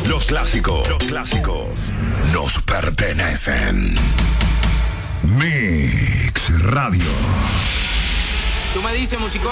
Los clásicos nos pertenecen. Mix Radio. Tú me dices, musicólogo.